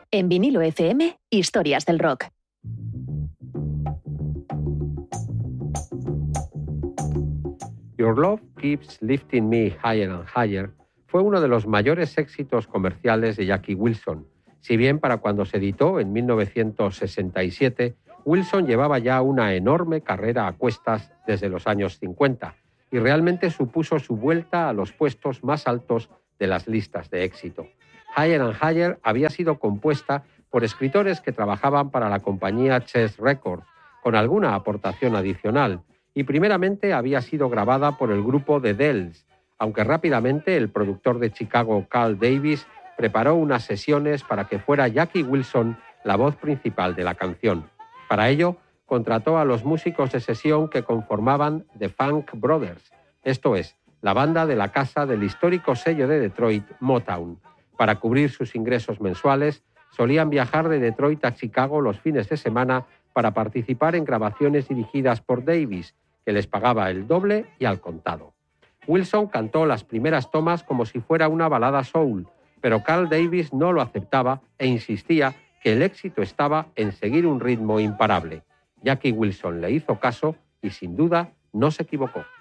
En Vinilo FM, historias del rock. Your Love Keeps Lifting Me Higher and Higher fue uno de los mayores éxitos comerciales de Jackie Wilson. Si bien para cuando se editó en 1967, Wilson llevaba ya una enorme carrera a cuestas desde los años 50 y realmente supuso su vuelta a los puestos más altos de las listas de éxito. Higher and Higher había sido compuesta por escritores que trabajaban para la compañía Chess Records, con alguna aportación adicional, y primeramente había sido grabada por el grupo The Dells, aunque rápidamente el productor de Chicago, Carl Davis, preparó unas sesiones para que fuera Jackie Wilson la voz principal de la canción. Para ello, contrató a los músicos de sesión que conformaban The Funk Brothers, esto es, la banda de la casa del histórico sello de Detroit, Motown. Para cubrir sus ingresos mensuales, solían viajar de Detroit a Chicago los fines de semana para participar en grabaciones dirigidas por Davis, que les pagaba el doble y al contado. Wilson cantó las primeras tomas como si fuera una balada soul, pero Carl Davis no lo aceptaba e insistía que el éxito estaba en seguir un ritmo imparable. Jackie Wilson le hizo caso y sin duda no se equivocó.